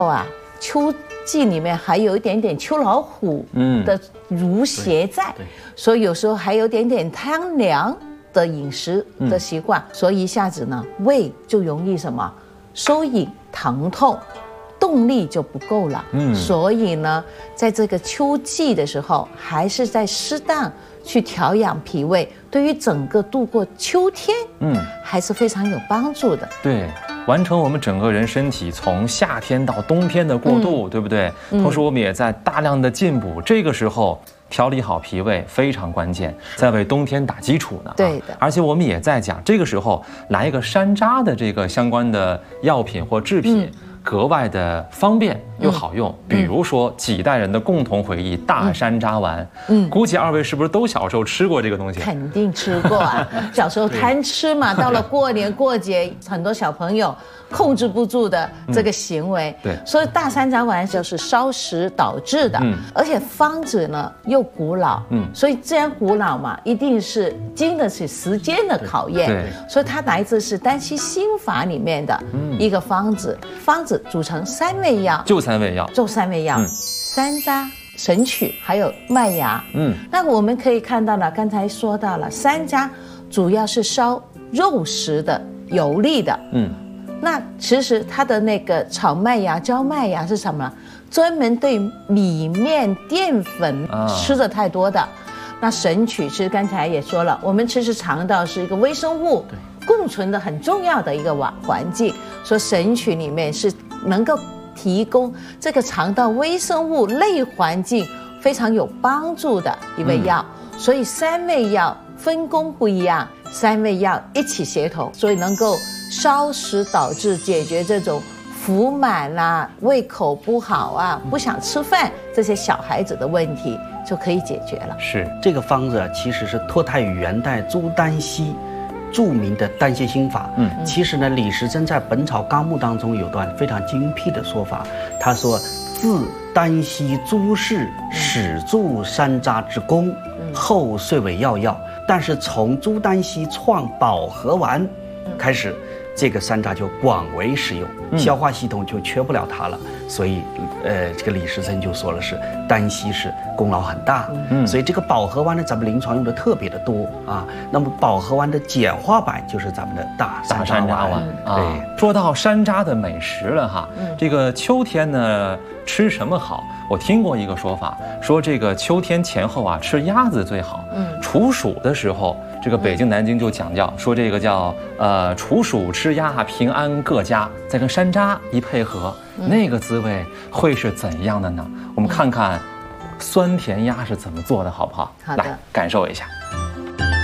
啊，秋季里面还有一点点秋老虎的儒邪在，所以有时候还有点点贪凉的饮食的习惯，所以一下子呢，胃就容易什么收引疼痛。动力就不够了，所以呢，在这个秋季的时候，还是在适当去调养脾胃，对于整个度过秋天，还是非常有帮助的。 对，完成我们整个人身体从夏天到冬天的过渡，对不对？同时我们也在大量的进补，这个时候调理好脾胃非常关键，在为冬天打基础呢。 对的， 而且我们也在讲，这个时候来一个山楂的这个相关的药品或制品。格外的方便又好用，比如说几代人的共同回忆大山楂丸，估计二位是不是都小时候吃过这个东西？ 肯定吃过啊，小时候贪吃嘛，到了过年过节，很多小朋友控制不住的这个行为， 对， 所以大山楂丸就是烧食导致的，而且方子呢又古老，所以既然古老嘛，一定是经得起时间的考验， 对， 所以它来自是丹溪心法里面的一个方子，方子组成3味药， 就3味药， 山楂、神曲还有麦芽。那我们可以看到了，刚才说到了，山楂主要是烧肉食的、油腻的。那其实它的那个炒麦芽、焦麦芽是什么？专门对米面淀粉吃的太多的。那神曲其实刚才也说了，我们其实肠道是一个微生物共存的很重要的一个环境，所以神曲里面是能够提供这个肠道微生物类环境非常有帮助的一味药，所以3味药分工不一样，3味药一起协同，所以能够烧食导致解决这种腹满啊、胃口不好啊、不想吃饭这些小孩子的问题就可以解决了。 是这个方子其实是脱胎于元代朱丹溪著名的丹溪心法。其实呢，李时珍在《本草纲目》当中有段非常精辟的说法，他说：“自丹溪朱氏始著山楂之功，后遂为药。但是从朱丹溪创保和丸开始，这个山楂就广为使用，消化系统就缺不了它了。所以，这个李时珍就说了是丹溪是功劳很大。所以这个保和丸呢，咱们临床用的特别的多啊。那么保和丸的简化版就是咱们的大山楂丸。对， 说到山楂的美食了哈，这个秋天呢吃什么好？我听过一个说法，说这个秋天前后啊吃鸭子最好。处暑的时候，这个北京、南京就讲究说这个叫处暑吃鸭平安各家，再跟山楂一配合，那个滋味会是怎样的呢？我们看看酸甜鸭是怎么做的，好不好？ 好的， 来感受一下。